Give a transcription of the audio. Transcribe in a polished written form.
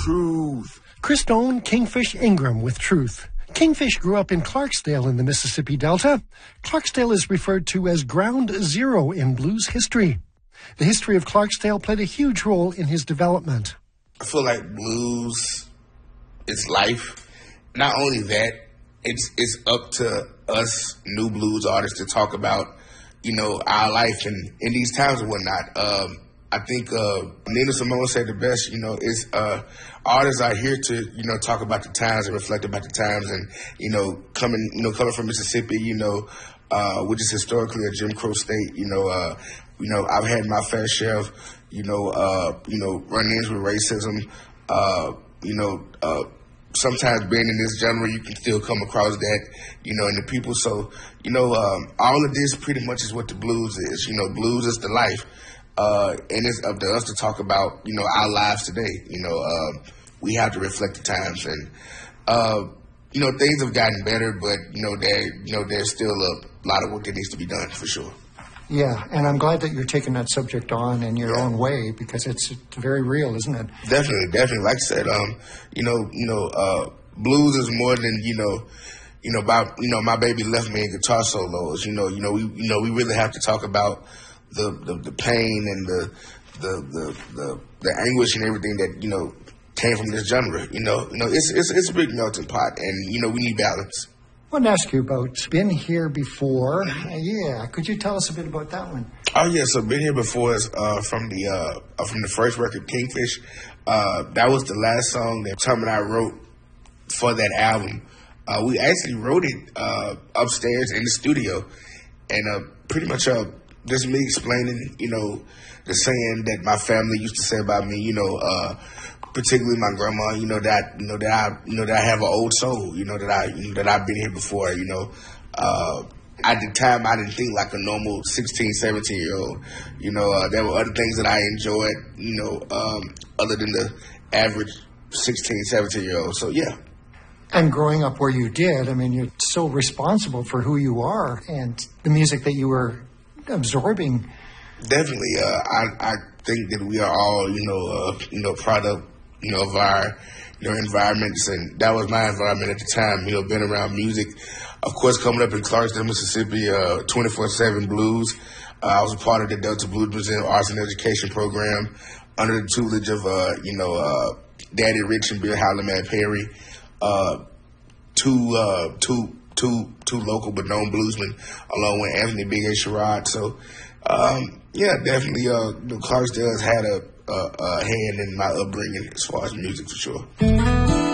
Truth. Chris Stone, Kingfish Ingram with Truth. Kingfish grew up in Clarksdale in the Mississippi Delta. Clarksdale is referred to as ground zero in blues history. The history of Clarksdale played a huge role in his development. I feel like blues is life. Not only that, it's up to us new blues artists to talk about, our life in these times and whatnot. I think Nina Simone said the best, is artists are here to, talk about the times and reflect about the times and, coming from Mississippi, which is historically a Jim Crow state, I've had my fair share of, run-ins with racism, sometimes being in this genre, you can still come across that, in the people. So, all of this pretty much is what the blues is. Blues is the life. And it's up to us to talk about, our lives today. We have to reflect the times. And, things have gotten better, but, there's still a lot of work that needs to be done, for sure. Yeah, and I'm glad that you're taking that subject on in your own way, because it's very real, isn't it? Definitely. Like I said, blues is more than, my baby left me in guitar solos. We really have to talk about the pain and the anguish and everything that, came from this genre. It's a big melting pot, and, we need balance. I want to ask you about Been Here Before. Could you tell us a bit about that one? Oh, yeah, so Been Here Before is from the first record, Kingfish. That was the last song that Tom and I wrote for that album. We actually wrote it upstairs in the studio, and pretty much just me explaining, the saying that my family used to say about me, particularly my grandma, that I have an old soul, that I've been here before, At the time, I didn't think like a normal 16, 17-year-old. There were other things that I enjoyed, other than the average 16, 17-year-old. So, yeah. And growing up where you did, you're so responsible for who you are and the music that you were absorbing. Definitely. I think that we are all, product, of our, environments. And that was my environment at the time, being around music. Of course, coming up in Clarksdale, Mississippi, 24/7 blues. I was a part of the Delta Blues Museum Arts and Education Program under the tutelage of, Daddy Rich and Bill Howland Perry, two local but known bluesmen, along with Anthony Big A. Sherrod. So, definitely, Clarksdale has had a hand in my upbringing as far as music, for sure.